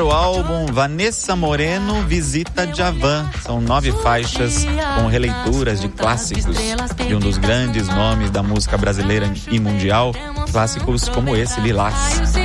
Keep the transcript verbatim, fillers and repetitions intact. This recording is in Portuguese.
fechar o álbum, Vanessa Moreno visita Djavan. São nove faixas com releituras de clássicos de um dos grandes nomes da música brasileira e mundial. Clássicos como esse, Lilás.